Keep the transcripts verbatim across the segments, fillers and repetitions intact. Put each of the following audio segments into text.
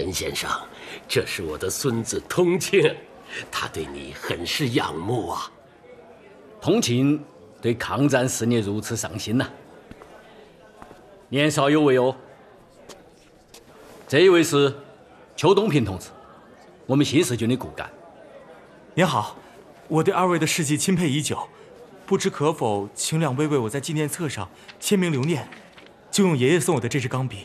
陈先生，这是我的孙子通庆，他对你很是仰慕啊。 通庆对抗战事业如此上心呐、啊。年少有为哦。这一位是邱东平同志，我们新四军的骨干。 您好，我对二位的事迹钦佩已久，不知可否请两位为我在纪念册上签名留念，就用爷爷送我的这支钢笔。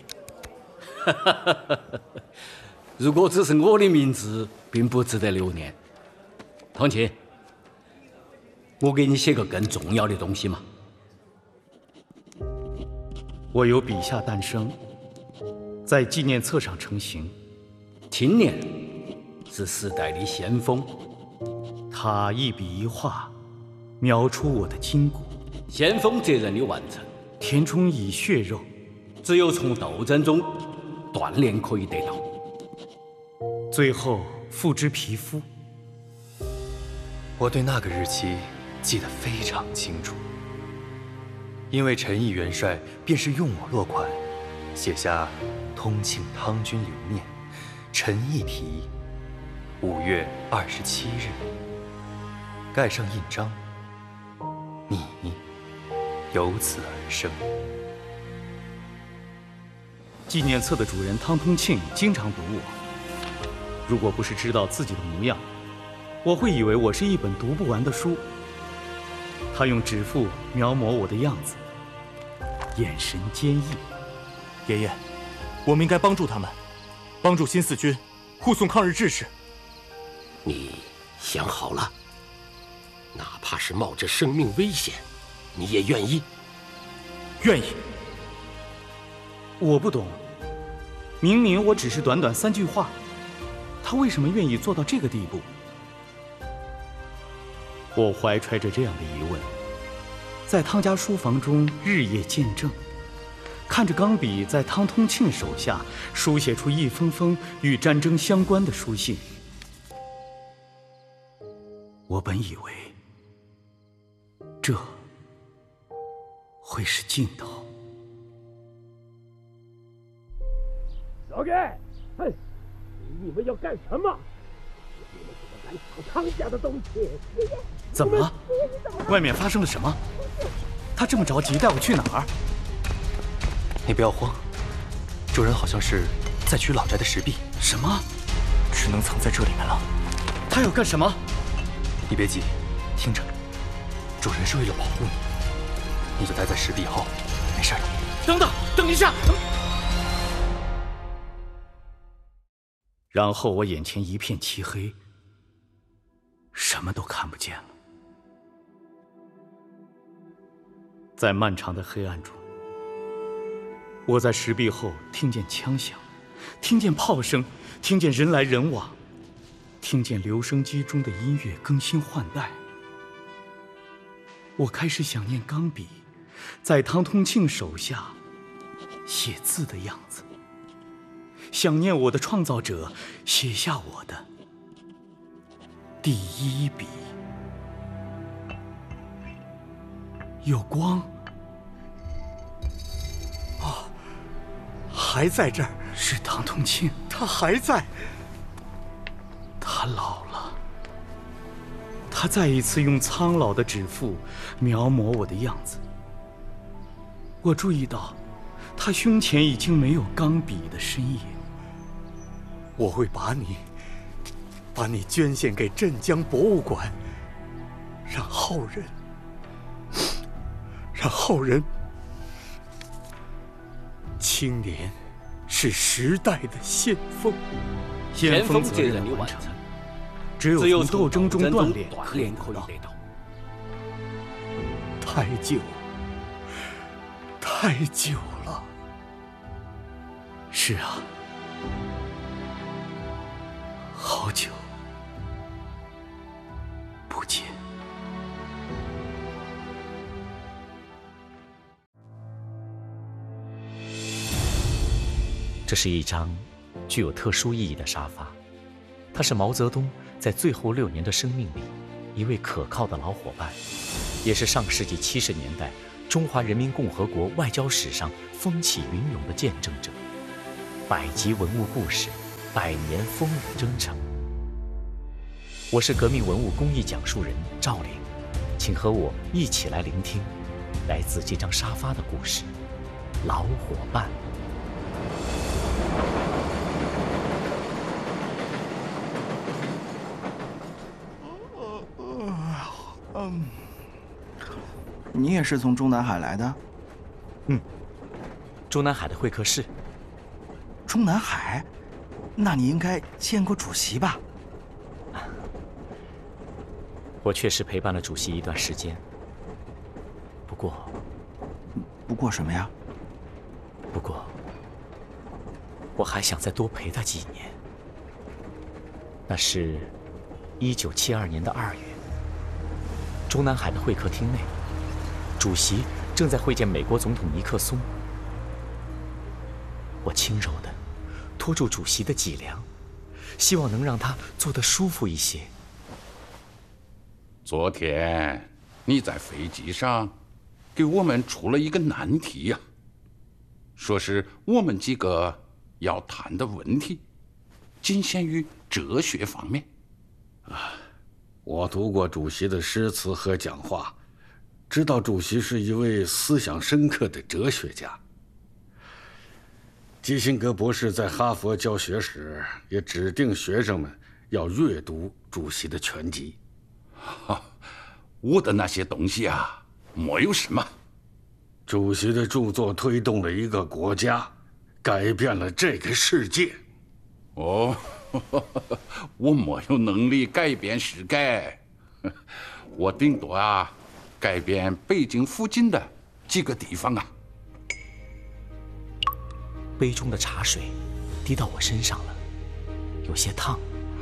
如果只是我的名字，并不值得留念。通庆，我给你写个更重要的东西嘛。 我由笔下诞生，在纪念册上成型。 青年是时代的先锋， 他一笔一画，描出我的筋骨。 先锋责任的完成， 填充以血肉， 只有从斗争中锻炼可以得到， 最后付之皮肤。 我对那个日期记得非常清楚，因为陈毅元帅便是用我落款，写下“通庆汤军留念，陈毅题，五月二十七日”，盖上印章，你由此而生。 纪念册的主人汤通庆经常读我，如果不是知道自己的模样，我会以为我是一本读不完的书。他用指腹描摹我的样子，眼神坚毅。 爷爷，我们应该帮助他们，帮助新四军护送抗日志士。 你想好了？哪怕是冒着生命危险，你也愿意？ 愿意。 我不懂，明明我只是短短三句话，他为什么愿意做到这个地步？我怀揣着这样的疑问，在汤家书房中日夜见证，看着钢笔在汤通庆手下书写出一封封与战争相关的书信。我本以为这会是尽头。 老盖，哼，你们要干什么？你们怎么敢抢汤家的东西？ 怎么了？外面发生了什么？他这么着急带我去哪儿？ 你不要慌，主人好像是在取老宅的石壁。 什么？ 只能藏在这里面了。 他要干什么？ 你别急，听着，主人是为了保护你，你就待在石壁后，没事的。 等等，等一下！然后我眼前一片漆黑，什么都看不见了。在漫长的黑暗中，我在石壁后听见枪响，听见炮声，听见人来人往，听见留声机中的音乐更新换代。我开始想念钢笔在汤通庆手下写字的样子，想念我的创造者写下我的第一笔。有光啊，还在这儿。 是汤通庆， 他还在。 他老了，他再一次用苍老的指腹描摹我的样子。我注意到他胸前已经没有钢笔的身影。 我会把你把你捐献给镇江博物馆，让后人让后人青年是时代的先锋。 先锋责任的完成， 只有从斗争中锻炼锻炼可以得到。 太久太久了。 是啊，好久不见。 这是一张具有特殊意义的沙发，它是毛泽东在最后六年的生命里一位可靠的老伙伴，也是上世纪七十年代中华人民共和国外交史上风起云涌的见证者。百集文物故事， 百年风雨征程。我是革命文物公益讲述人赵玲，请和我一起来聆听来自这张沙发的故事——老伙伴。 嗯，你也是从中南海来的？ 嗯，中南海的会客室。 中南海？那你应该见过主席吧？ 我确实陪伴了主席一段时间，不过， 不过什么呀？ 不过，我还想再多陪他几年。那是一九七二年的二月。中南海的会客厅内，主席正在会见美国总统尼克松。我轻柔地拖住主席的脊梁，希望能让他坐得舒服一些。 昨天你在飞机上给我们出了一个难题呀、啊，说是我们几个要谈的问题仅限于哲学方面。 啊。我读过主席的诗词和讲话，知道主席是一位思想深刻的哲学家。基辛格博士在哈佛教学时也指定学生们要阅读主席的全集。 哈，我的那些东西啊，没有什么。 主席的著作推动了一个国家，改变了这个世界。 哦。我没有能力改变世界，我顶多啊改变北京附近的几个地方啊。 杯中的茶水滴到我身上了，有些烫。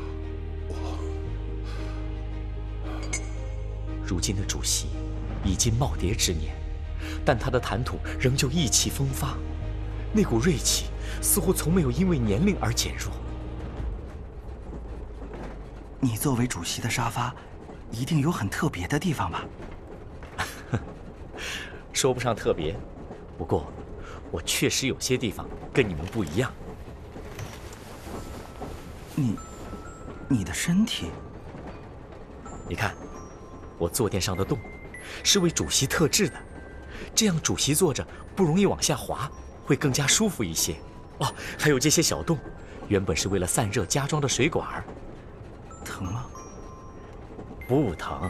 如今的主席已经耄耋之年，但他的谈吐仍旧意气风发，那股锐气似乎从没有因为年龄而减弱。 你作为主席的沙发，一定有很特别的地方吧？ 说不上特别，不过我确实有些地方跟你们不一样。 你，你的身体？ 你看，我坐垫上的洞是为主席特制的，这样主席坐着不容易往下滑，会更加舒服一些。哦，还有这些小洞，原本是为了散热加装的水管。 疼吗？ 不疼。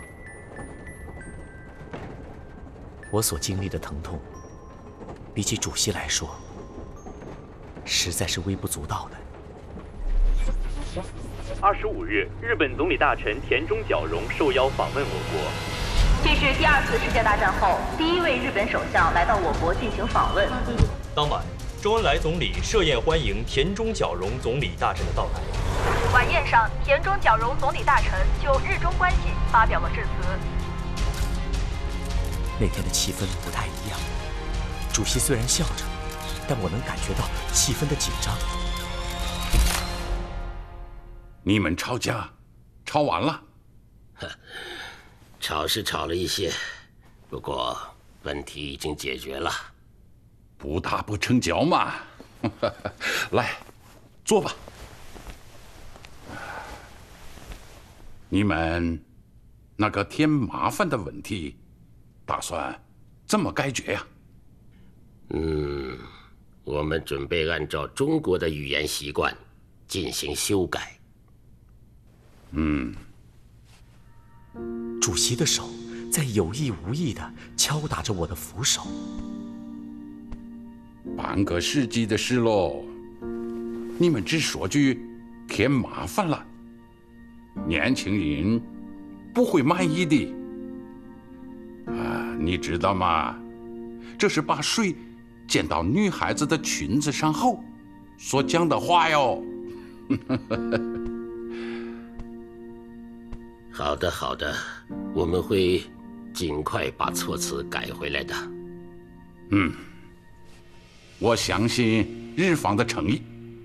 我所经历的疼痛，比起主席来说，实在是微不足道的。 二十五日，日本总理大臣田中角荣受邀访问我国。 这是第二次世界大战后第一位日本首相来到我国进行访问。 当晚，周恩来总理设宴欢迎田中角荣总理大臣的到来。 晚宴上，田中角荣总理大臣就日中关系发表了致辞。 那天的气氛不太一样，主席虽然笑着，但我能感觉到气氛的紧张。 你们吵架，吵完了？ 吵是吵了一些，不过问题已经解决了。 不打不成交嘛。来，坐吧。你们那个添麻烦的问题，打算怎么解决呀？ 嗯，我们准备按照中国的语言习惯进行修改。 嗯。 主席的手在有意无意地敲打着我的扶手。 半个世纪的事喽，你们只说句添麻烦了，年轻人不会满意的。啊，你知道吗？这是把水溅到女孩子的裙子上后所讲的话哟。 好的，好的，我们会尽快把措辞改回来的。 嗯，我相信日方的诚意。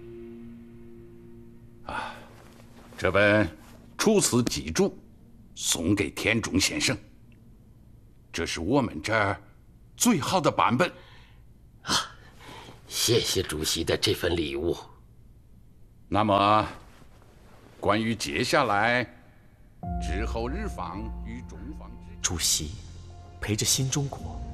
啊，这本《楚辞集注》送给田中先生，这是我们这儿最好的版本。 啊，谢谢主席的这份礼物。 那么，关于接下来之后日方与中方之主席陪着新中国